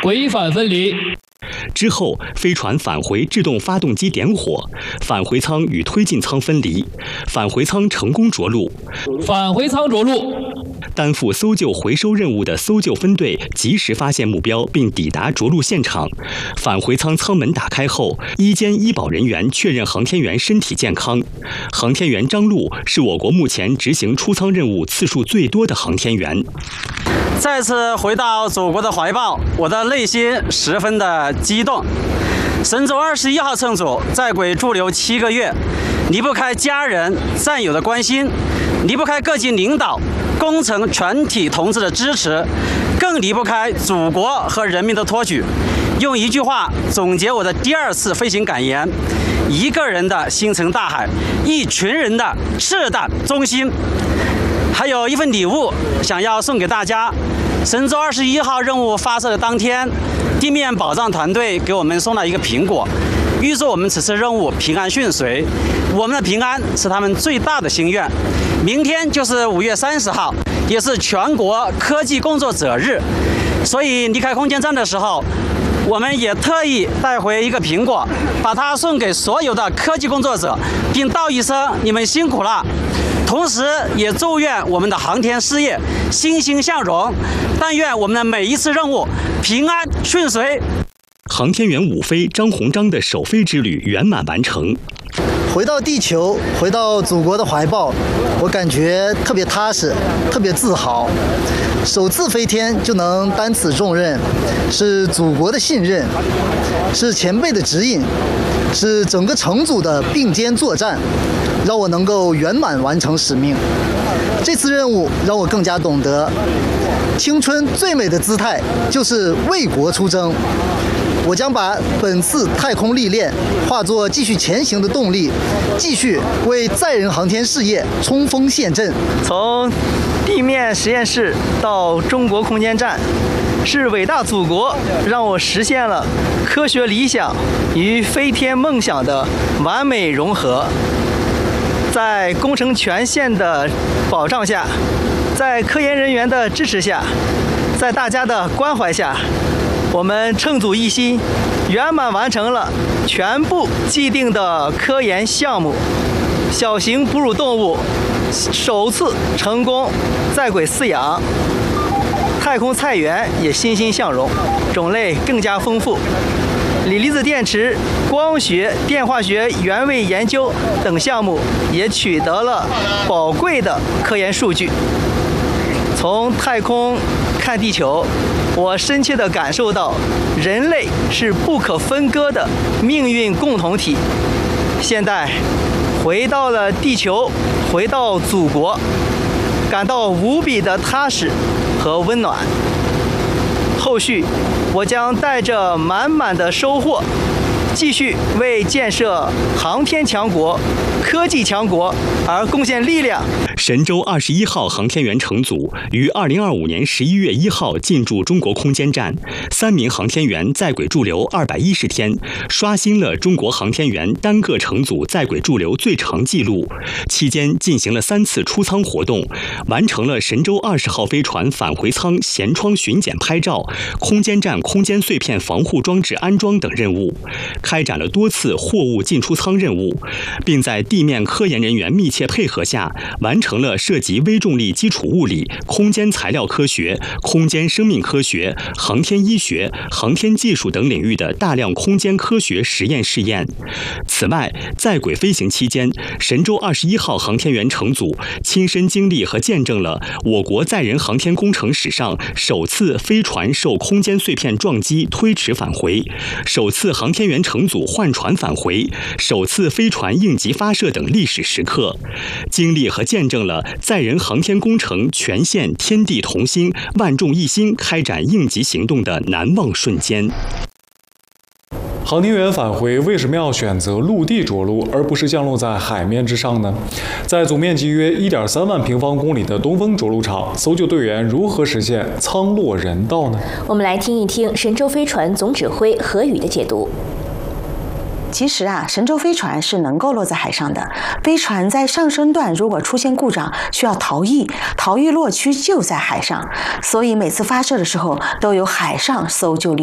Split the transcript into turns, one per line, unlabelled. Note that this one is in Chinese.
违反分离。
之后，飞船返回制动发动机点火，返回舱与推进舱分离，返回舱成功着陆。
返回舱着陆。
担负搜救回收任务的搜救分队及时发现目标，并抵达着陆现场。返回舱舱门打开后，医监医保人员确认航天员身体健康。航天员张陆是我国目前执行出舱任务次数最多的航天员。
再次回到祖国的怀抱，我的内心十分的激动。神舟21号乘组在轨驻留7个月，离不开家人战友的关心，离不开各级领导工程全体同志的支持，更离不开祖国和人民的托举。用一句话总结我的第2次飞行感言：一个人的星辰大海，一群人的赤胆忠心。还有一份礼物想要送给大家。神舟21号任务发射的当天，地面保障团队给我们送了一个苹果，预祝我们此次任务平安顺遂。我们的平安是他们最大的心愿。明天就是5月30号，也是全国科技工作者日，所以离开空间站的时候，我们也特意带回一个苹果，把它送给所有的科技工作者，并道一声你们辛苦了。同时也祝愿我们的航天事业欣欣向荣，但愿我们的每一次任务平安顺遂。
航天员伍飞、张鸿章的首飞之旅圆满完成。
回到地球，回到祖国的怀抱，我感觉特别踏实，特别自豪。首次飞天就能担此重任，是祖国的信任，是前辈的指引，是整个乘组的并肩作战，让我能够圆满完成使命。这次任务让我更加懂得，青春最美的姿态就是为国出征。我将把本次太空历练化作继续前行的动力，继续为载人航天事业冲锋陷阵。
从地面实验室到中国空间站，是伟大祖国让我实现了科学理想与飞天梦想的完美融合。在工程权限的保障下，在科研人员的支持下，在大家的关怀下，我们乘组一心，圆满完成了全部既定的科研项目。小型哺乳动物首次成功在轨饲养，太空菜园也欣欣向荣，种类更加丰富。锂离子电池、光学、电化学原位研究等项目也取得了宝贵的科研数据。从太空看地球，我深切地感受到人类是不可分割的命运共同体。现在回到了地球，回到祖国，感到无比的踏实和温暖。后续我将带着满满的收获，继续为建设航天强国、科技强国而贡献力量。
神舟21号航天员乘组于2025年11月1号进驻中国空间站，3名航天员在轨驻留210天，刷新了中国航天员单个乘组在轨驻留最长纪录。期间进行了3次出舱活动，完成了神舟20号飞船返回舱舷窗巡检拍照、空间站空间碎片防护装置安装等任务，开展了多次货物进出舱任务，并在地面科研人员密切配合下，完成了涉及微重力基础物理、空间材料科学、空间生命科学、航天医学、航天技术等领域的大量空间科学实验试验。此外，在轨飞行期间，神舟21号航天员乘组亲身经历和见证了我国载人航天工程史上首次飞船受空间碎片撞击推迟返回，首次航天员乘组换船返回，首次飞船应急发射等历史时刻，经历和见证了载人航天工程全线天地同心、万众一心开展应急行动的难忘瞬间。
航天员返回为什么要选择陆地着陆，而不是降落在海面之上呢？在总面积约1.3万平方公里的东风着陆场，搜救队员如何实现舱落人道呢？
我们来听一听神舟飞船总指挥何宇的解读。
其实神舟飞船是能够落在海上的。飞船在上升段如果出现故障，需要逃逸，逃逸落区就在海上，所以每次发射的时候都有海上搜救力